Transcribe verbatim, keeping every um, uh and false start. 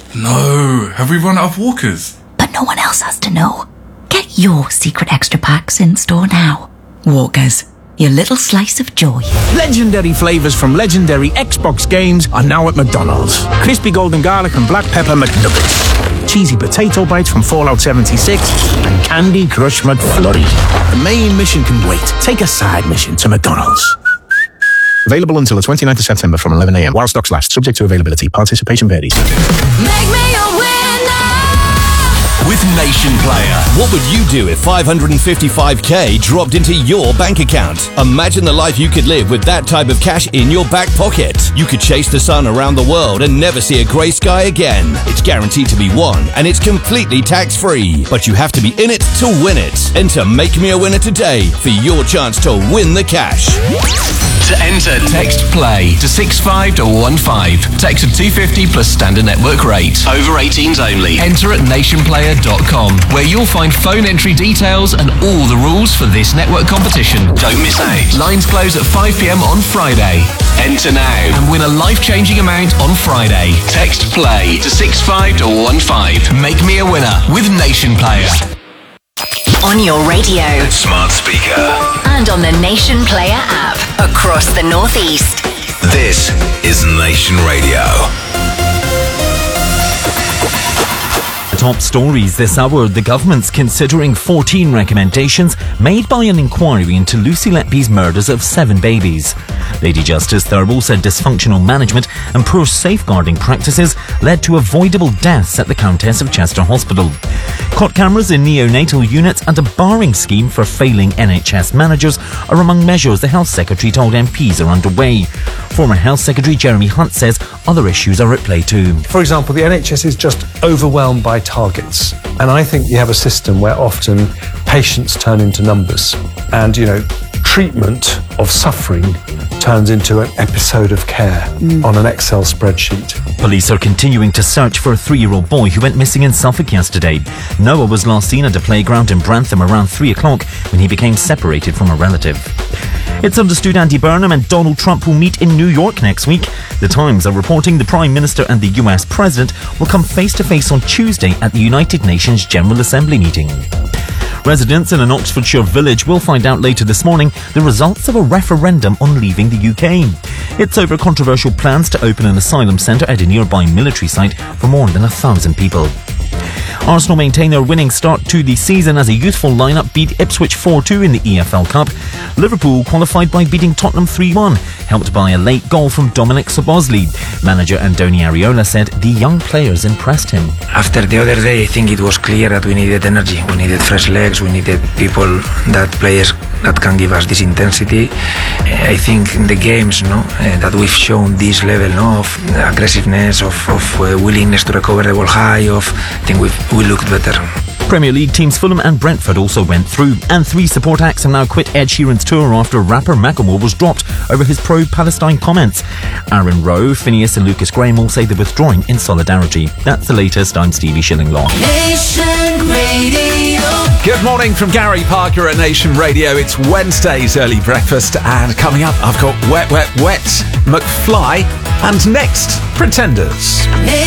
No, have we run out of walkers? But no one else has to know. Get your secret extra packs in store now. Walkers, your little slice of joy. Legendary flavours from legendary Xbox games are now at McDonald's. Crispy golden garlic and black pepper McNuggets. Cheesy potato bites from Fallout seventy-six. And Candy Crush McFlurry. The main mission can wait. Take a side mission to McDonald's. Available until the twenty-ninth of September from eleven a m while stocks last. Subject to availability. Participation varies. Make me a winner! With Nation Player. What would you do if five hundred fifty-five k dropped into your bank account? Imagine the life you could live with that type of cash in your back pocket. You could chase the sun around the world and never see a grey sky again. It's guaranteed to be won, and it's completely tax-free. But you have to be in it to win it. Enter Make Me a Winner today for your chance to win the cash. To enter, text PLAY to six five one one five. Text to two fifty plus standard network rate. Over eighteens only. Enter at nation player dot com, where you'll find phone entry details and all the rules for this network competition. Don't miss out. Lines close at five p m on Friday. Enter now and win a life-changing amount on Friday. Text PLAY to six five one one five. Make me a winner with Nation Player. On your radio. Smart speaker. And on the Nation Player app. Across the Northeast. This is Nation Radio. Top stories this hour. The government's considering fourteen recommendations made by an inquiry into Lucy Letby's murders of seven babies. Lady Justice Thurble said dysfunctional management and poor safeguarding practices led to avoidable deaths at the Countess of Chester Hospital. Caught cameras in neonatal units and a barring scheme for failing N H S managers are among measures the Health Secretary told M Ps are underway. Former Health Secretary Jeremy Hunt says other issues are at play too. For example, the N H S is just overwhelmed by targets. And I think you have a system where often patients turn into numbers. And, you know, treatment of suffering turns into an episode of care mm. on an Excel spreadsheet. Police are continuing to search for a three-year-old boy who went missing in Suffolk yesterday. Noah was last seen at a playground in Brantham around three o'clock when he became separated from a relative. It's understood Andy Burnham and Donald Trump will meet in New York next week. The Times are reporting the Prime Minister and the U S President will come face-to-face on Tuesday at the United Nations General Assembly meeting. Residents in an Oxfordshire village will find out later this morning the results of a referendum on leaving the U K. It's over controversial plans to open an asylum centre at a nearby military site for more than a thousand people. Arsenal maintain their winning start to the season as a youthful lineup beat Ipswich four two in the E F L Cup. Liverpool qualified by beating Tottenham three one, helped by a late goal from Dominic Szoboszlai. Manager Andoni Areola said the young players impressed him. After the other day, I think it was clear that we needed energy, we needed fresh legs, we needed people, that players that can give us this intensity. I think in the games, no, uh, that we've shown this level, no, of aggressiveness, of, of uh, willingness to recover the ball high, of I think we've, we looked better. Premier League teams Fulham and Brentford also went through, and three support acts have now quit Ed Sheeran's tour after rapper Macklemore was dropped over his pro-Palestine comments. Aaron Rowe, Phineas and Lucas Graham all say they're withdrawing in solidarity. That's the latest. I'm Stevie Shillinglaw. Nation Radio. Good morning from Gary Parker at Nation Radio. It's Wednesday's early breakfast, and coming up I've got Wet Wet Wet, McFly, and next, Pretenders.